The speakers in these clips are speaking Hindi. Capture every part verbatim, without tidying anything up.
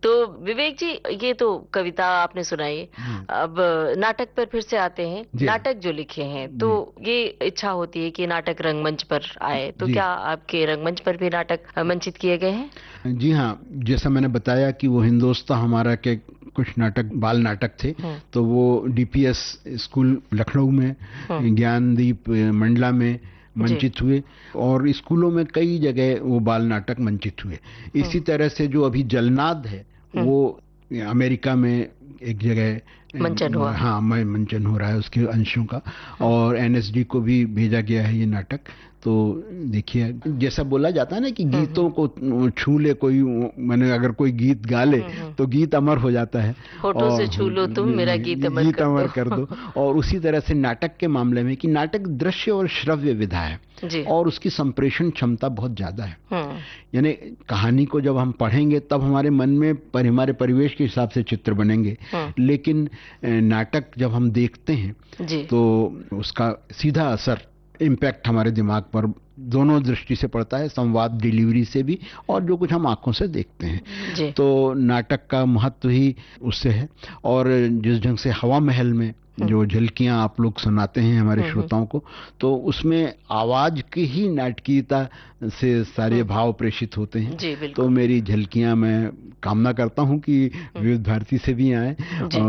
तो विवेक जी, ये तो कविता आपने सुनाई, अब नाटक पर फिर से आते हैं। नाटक जो लिखे हैं तो ये इच्छा होती है कि नाटक रंगमंच पर आए, तो क्या आपके रंगमंच पर भी नाटक मंचित किए गए हैं? जी हाँ, जैसा मैंने बताया कि वो हिंदोस्तां हमारा के कुछ नाटक बाल नाटक थे, तो वो डीपीएस स्कूल लखनऊ में, ज्ञानदीप मंडला में मंचित हुए और स्कूलों में कई जगह वो बाल नाटक मंचित हुए। इसी तरह से जो अभी जलनाद है वो अमेरिका में एक जगह मंचन हुआ। हाँ, मंचन हो रहा है उसके अंशों का, और एनएसडी को भी भेजा गया है ये नाटक। तो देखिए, जैसा बोला जाता है ना कि गीतों को छू ले कोई, मैंने अगर कोई गीत गा ले तो गीत अमर हो जाता है, होठों से छू लो तुम मेरा गीत अमर गीत अमर कर दो। और उसी तरह से नाटक के मामले में कि नाटक दृश्य और श्रव्य विधा है और उसकी संप्रेषण क्षमता बहुत ज्यादा है। यानी कहानी को जब हम पढ़ेंगे तब हमारे मन में पर, हमारे परिवेश के हिसाब से चित्र बनेंगे, लेकिन नाटक जब हम देखते हैं तो उसका सीधा असर, इम्पैक्ट हमारे दिमाग पर दोनों दृष्टि से पड़ता है, संवाद डिलीवरी से भी और जो कुछ हम आंखों से देखते हैं। तो नाटक का महत्व ही उससे है। और जिस ढंग से हवा महल में जो झलकियां आप लोग सुनाते हैं हमारे श्रोताओं को, तो उसमें आवाज की ही नाटकीयता से सारे भाव प्रेषित होते हैं। तो मेरी झलकियां, मैं कामना करता हूं कि विविध भारती से भी आए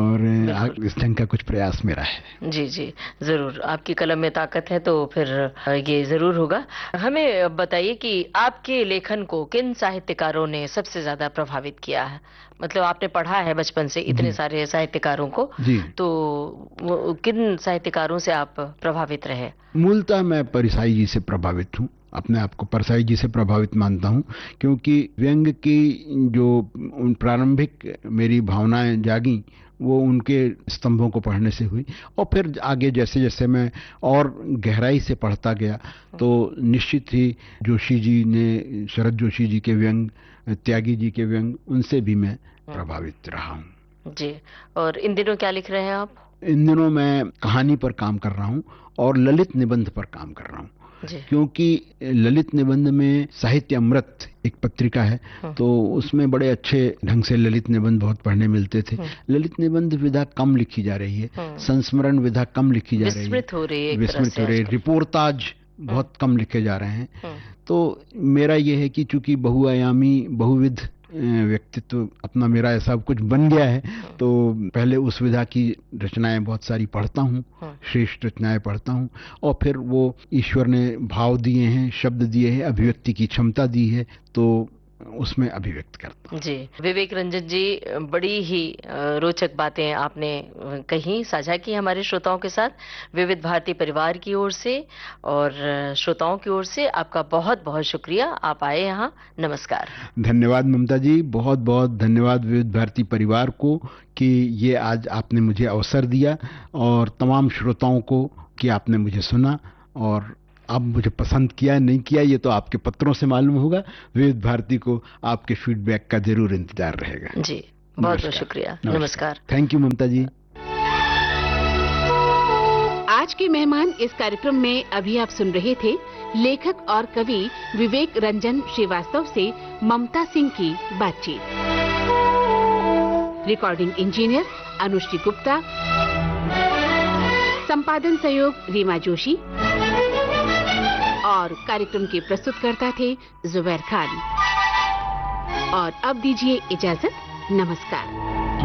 और इस ढंग का कुछ प्रयास मेरा है। जी जी जरूर, आपकी कलम में ताकत है तो फिर ये जरूर होगा। हमें बताइए कि आपके लेखन को किन साहित्यकारों ने सबसे ज्यादा प्रभावित किया है? मतलब आपने पढ़ा है बचपन से इतने सारे साहित्यकारों को, तो वो किन साहित्यकारों से आप प्रभावित रहे? मूलतः मैं परिसाई जी से प्रभावित हूँ, अपने आप को परसाई जी से प्रभावित मानता हूँ, क्योंकि व्यंग की जो प्रारंभिक मेरी भावनाएं जागी वो उनके स्तंभों को पढ़ने से हुई। और फिर आगे जैसे जैसे मैं और गहराई से पढ़ता गया तो निश्चित ही जोशी जी ने, शरद जोशी जी के व्यंग, त्यागी जी के व्यंग, उनसे भी मैं प्रभावित रहा हूँ। जी, और इन दिनों क्या लिख रहे हैं आप? इन दिनों मैं कहानी पर काम कर रहा हूँ और ललित निबंध पर काम कर रहा हूँ, क्योंकि ललित निबंध में साहित्य अमृत एक पत्रिका है, तो उसमें बड़े अच्छे ढंग से ललित निबंध बहुत पढ़ने मिलते थे। ललित निबंध विधा कम लिखी जा रही है, संस्मरण विधा कम लिखी जा रही है, विस्मृत हो रही है, विस्मृत हो रही है, रिपोर्टाज बहुत कम लिखे जा रहे हैं। तो मेरा ये है कि चूंकि बहुआयामी बहुविध व्यक्तित्व अपना मेरा ऐसा कुछ बन गया है, तो पहले उस विधा की रचनाएं बहुत सारी पढ़ता हूँ, श्रेष्ठ रचनाएं पढ़ता हूँ, और फिर वो ईश्वर ने भाव दिए हैं, शब्द दिए हैं, अभिव्यक्ति की क्षमता दी है, तो उसमें अभिव्यक्त करता हूं। जी, विवेक रंजन जी, बड़ी ही रोचक बातें आपने कही, साझा की हमारे श्रोताओं के साथ। विविध भारती परिवार की ओर से और श्रोताओं की ओर से आपका बहुत बहुत शुक्रिया, आप आए यहाँ। नमस्कार। धन्यवाद ममता जी, बहुत बहुत धन्यवाद विविध भारती परिवार को कि ये आज आपने मुझे अवसर दिया, और तमाम श्रोताओं को कि आपने मुझे सुना और आप मुझे पसंद किया नहीं किया ये तो आपके पत्रों से मालूम होगा। विविध भारती को आपके फीडबैक का जरूर इंतजार रहेगा। जी, बहुत बहुत शुक्रिया। नमस्कार। थैंक यू ममता जी। आज के मेहमान इस कार्यक्रम में अभी आप सुन रहे थे लेखक और कवि विवेक रंजन श्रीवास्तव से ममता सिंह की बातचीत। रिकॉर्डिंग इंजीनियर अनुश्री गुप्ता, संपादन सहयोग रीमा जोशी, और कार्यक्रम के प्रस्तुतकर्ता थे जुबैर खान। और अब दीजिए इजाजत, नमस्कार।